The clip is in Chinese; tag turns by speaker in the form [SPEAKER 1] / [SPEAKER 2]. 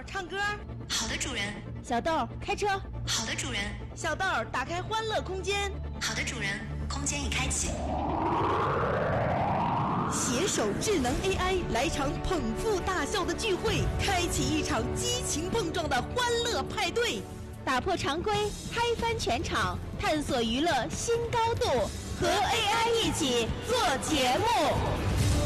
[SPEAKER 1] 唱歌。
[SPEAKER 2] 好的，主人。
[SPEAKER 3] 小豆开车。
[SPEAKER 2] 好的，主人。
[SPEAKER 1] 小豆打开欢乐空间。
[SPEAKER 2] 好的，主人。空间已开启。
[SPEAKER 1] 携手智能 AI 来场捧腹大笑的聚会，开启一场激情碰撞的欢乐派对，
[SPEAKER 3] 打破常规，嗨翻全场，探索娱乐新高度，和 AI 一起做节目。